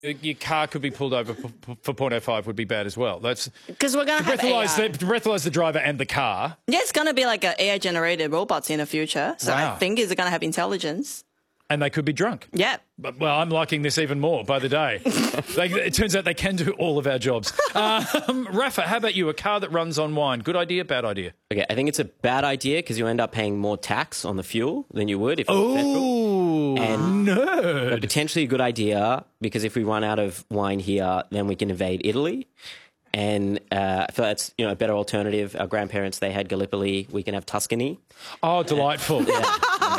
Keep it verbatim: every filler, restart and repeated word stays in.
your car could be pulled over for, for point oh five would be bad as well. That's because we're going to have A I. breathalyze the, to breathalyze the driver and the car. Yeah, it's going to be like A I-generated robots in the future. So Wow. I think it's going to have intelligence. And they could be drunk. Yeah. But, well, I'm liking this even more by the day. they, it turns out they can do all of our jobs. Um, Rafa, how about you? A car that runs on wine. Good idea, bad idea? Okay, I think it's a bad idea because you end up paying more tax on the fuel than you would if it was petrol. Oh, And nerd. But potentially a good idea because if we run out of wine here, then we can invade Italy. And uh, I feel that's you know a better alternative. Our grandparents, they had Gallipoli. We can have Tuscany. Oh, delightful. Yeah.